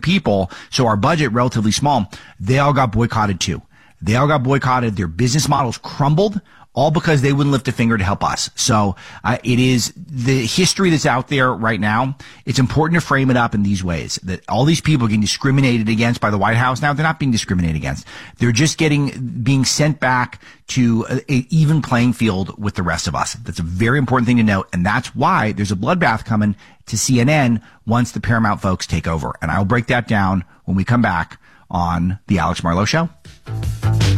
people, so our budget relatively small, they all got boycotted too. They all got boycotted. Their business models crumbled, all because they wouldn't lift a finger to help us. So it is the history that's out there right now. It's important to frame it up in these ways, that all these people are getting discriminated against by the White House. Now, they're not being discriminated against. They're just being sent back to an even playing field with the rest of us. That's a very important thing to note. And that's why there's a bloodbath coming to CNN once the Paramount folks take over. And I'll break that down when we come back on The Alex Marlowe Show.